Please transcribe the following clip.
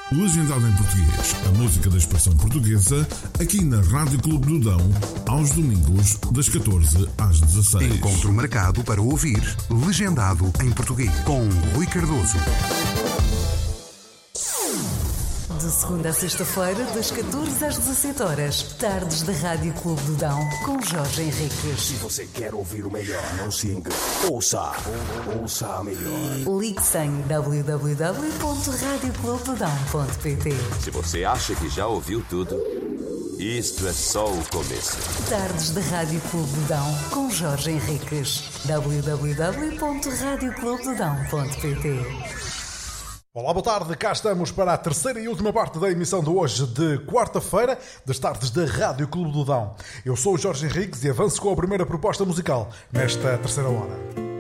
Legendado em português, a música da expressão portuguesa, aqui na Rádio Clube do Dão, aos domingos, das 14 às 16. Encontro marcado para ouvir Legendado em português, com Rui Cardoso. De segunda a sexta-feira, das 14 às 17 horas, tardes da Rádio Clube do Dão, com Jorge Henriques. Se você quer ouvir o melhor, não se engane. Ouça a melhor. Ligue-se em www.radioclubedodão.pt. Se você acha que já ouviu tudo, isto é só o começo. Tardes da Rádio Clube do Dão, com Jorge Henriques. www.radioclubedodão.pt. Olá, boa tarde, cá estamos para a terceira e última parte da emissão de hoje de quarta-feira, das tardes da Rádio Clube do Dão. Eu sou o Jorge Henriques e avanço com a primeira proposta musical nesta terceira hora.